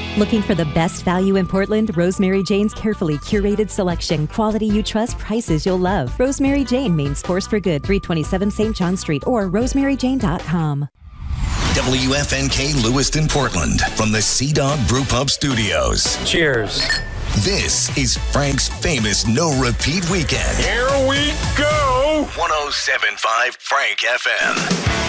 Looking for the best value in Portland? Rosemary Jane's carefully curated selection. Quality you trust, prices you'll love. Rosemary Jane, Maine's Force for Good, 327 St. John Street, or rosemaryjane.com. WFNK Lewiston, Portland, from the Sea Dog Brew Pub Studios. Cheers. This is Frank's famous no-repeat weekend. Here we go! 107.5 Frank FM.